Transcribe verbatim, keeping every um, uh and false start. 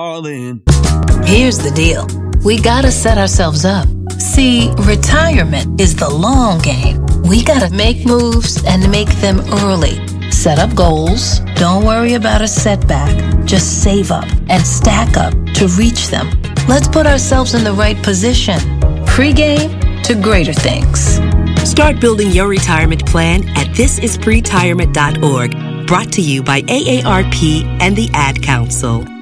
all in. Here's the deal. We gotta set ourselves up. See, retirement is the long game. We gotta make moves and make them early. Set up goals. Don't worry about a setback. Just save up and stack up to reach them. Let's put ourselves in the right position. Pre-game to greater things. Start building your retirement plan at this is pretirement dot org. Brought to you by A A R P and the Ad Council.